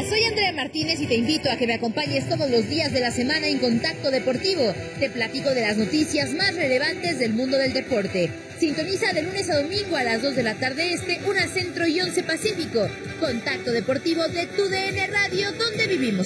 soy Andrea Martínez y te invito a que me acompañes todos los días de la semana en Contacto Deportivo. Te platico de las noticias más relevantes del mundo del deporte. Sintoniza de lunes a domingo a las 2 de la tarde este, 1 Centro y 11 Pacífico. Contacto Deportivo de tu DN Radio, donde vivimos